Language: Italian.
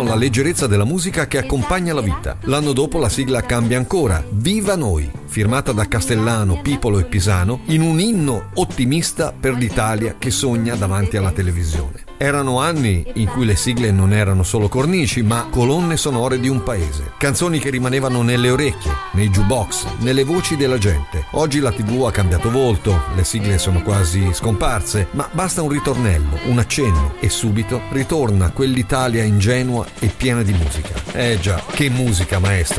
la leggerezza della musica che accompagna la vita. L'anno dopo la sigla cambia ancora, Viva Noi, firmata da Castellano, Pipolo e Pisano, in un inno ottimista per l'Italia che sogna davanti alla televisione. Erano anni in cui le sigle non erano solo cornici, ma colonne sonore di un paese. Canzoni che rimanevano nelle orecchie, nei jukebox, nelle voci della gente. Oggi la TV ha cambiato volto, le sigle sono quasi scomparse, ma basta un ritornello, un accenno e subito ritorna quell'Italia ingenua e piena di musica. Già, che musica, maestro!